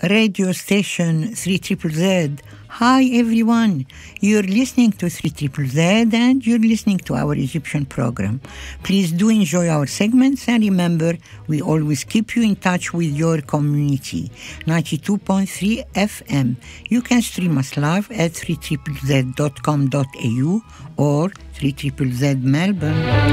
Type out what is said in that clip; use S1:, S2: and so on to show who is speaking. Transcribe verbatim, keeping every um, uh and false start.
S1: radio station three Z Z Z. Hi everyone, you're listening to three Z Z Z and you're listening to our Egyptian program. Please do enjoy our segments and remember, we always keep you in touch with your community. ninety-two point three F M. You can stream us live at three Z Z Z dot com dot A U or three Z Z Z Melbourne.